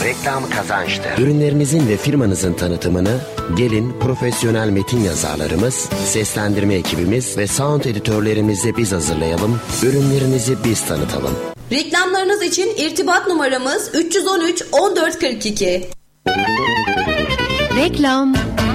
reklam kazançtır. Ürünlerinizin ve firmanızın tanıtımını gelin profesyonel metin yazarlarımız, seslendirme ekibimiz ve sound editörlerimizle biz hazırlayalım, ürünlerinizi biz tanıtalım. Reklamlarınız için irtibat numaramız 313 1442. Reklam